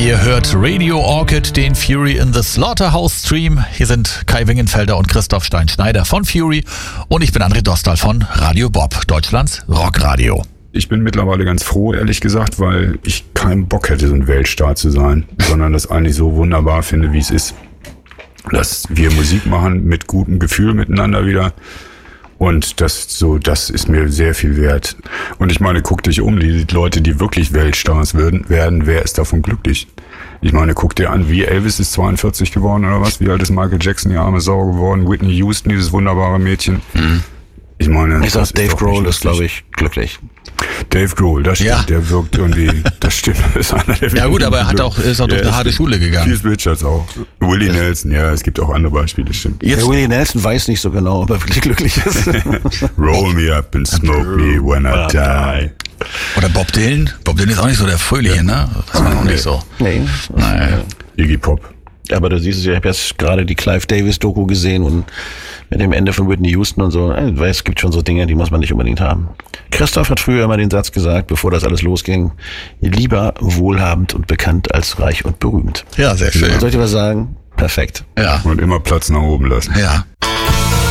Ihr hört Radio Orchid, den Fury in the Slaughterhouse Stream. Hier sind Kai Wingenfelder und Christoph Stein-Schneider von Fury und ich bin André Dostal von Radio Bob, Deutschlands Rockradio. Ich bin mittlerweile ganz froh, ehrlich gesagt, weil ich keinen Bock hätte, so ein Weltstar zu sein, sondern das eigentlich so wunderbar finde, wie es ist. Dass wir Musik machen mit gutem Gefühl miteinander wieder. Und das ist mir sehr viel wert. Und ich meine, guck dich um, die Leute, die wirklich Weltstars werden, wer ist davon glücklich? Ich meine, guck dir an, wie Elvis ist 42 geworden oder was? Wie alt ist Michael Jackson, die arme Sau geworden? Whitney Houston, dieses wunderbare Mädchen. Ich meine, ich sag, Dave Grohl ist, glaube ich, glücklich. Dave Grohl, das stimmt, ja. Der wirkt irgendwie, das stimmt, ist einer der ja gut, aber er ist auch durch eine harte Schule gegangen. Keith Richards auch. Willie Nelson, ja, es gibt auch andere Beispiele, stimmt. Der Willie Nelson weiß nicht so genau, ob er wirklich glücklich ist. Roll me up and smoke me when I die. Oder Bob Dylan. Bob Dylan ist auch nicht so der Fröhliche, ne? Das war auch nicht so. Nee. Naja. Iggy Pop. Aber du siehst es, ich habe jetzt gerade die Clive Davis Doku gesehen und mit dem Ende von Whitney Houston und so. Es gibt schon so Dinge, die muss man nicht unbedingt haben. Christoph hat früher immer den Satz gesagt, bevor das alles losging: lieber wohlhabend und bekannt als reich und berühmt. Ja, sehr schön. Soll ich dir was sagen? Perfekt. Ja. Und immer Platz nach oben lassen. Ja.